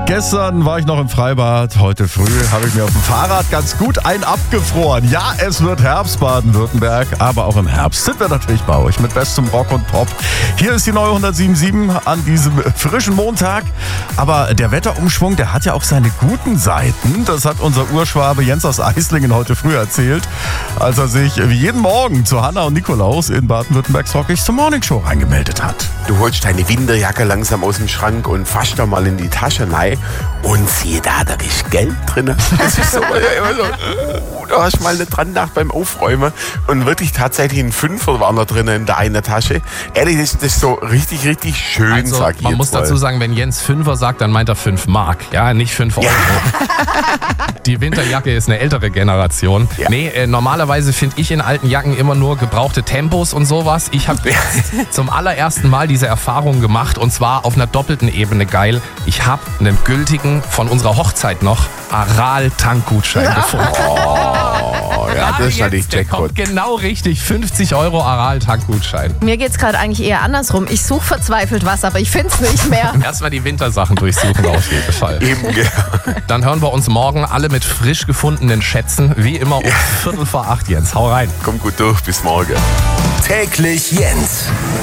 Gestern war ich noch im Freibad, heute früh habe ich mir auf dem Fahrrad ganz gut einen abgefroren. Ja, es wird Herbst, Baden-Württemberg, aber auch im Herbst sind wir natürlich bei euch mit bestem Rock und Pop. Hier ist die neue 107.7 an diesem frischen Montag. Aber der Wetterumschwung, der hat ja auch seine guten Seiten. Das hat unser Urschwabe Jens aus Eislingen heute früh erzählt, als er sich wie jeden Morgen zu Hanna und Nikolaus in Baden-Württembergs Rockig zur Morningshow reingemeldet hat. Du holst deine Winterjacke langsam aus dem Schrank und fasst da mal in die Tasche rein und siehe da ist Geld drin. Das ist so, da hast du mal nicht dran gedacht beim Aufräumen und wirklich tatsächlich ein Fünfer war da drin in der einen Tasche. Ehrlich, das ist so richtig, richtig schön, also, sag ich man jetzt muss mal. dazu sagen, wenn Jens Fünfer sagt, dann meint er 5 Mark, ja, nicht 5 Euro. Ja. Die Winterjacke ist eine ältere Generation. Ja. Nee, normalerweise finde ich in alten Jacken immer nur gebrauchte Tempos und sowas. Ich habe zum allerersten Mal diese Erfahrung gemacht und zwar auf einer doppelten Ebene geil. Ich habe einen gültigen von unserer Hochzeit noch Aral-Tankgutschein gefunden. Oh, ja, das ist natürlich Der Jackpot. kommt genau richtig, 50 Euro Aral-Tankgutschein. Mir geht's gerade eigentlich eher andersrum. Ich suche verzweifelt was, aber ich find's nicht mehr. Erstmal die Wintersachen durchsuchen auf jeden Fall. Eben, ja. Dann hören wir uns morgen alle mit frisch gefundenen Schätzen, wie immer um 7:45, Jens. Hau rein. Komm gut durch, bis morgen. Täglich Jens.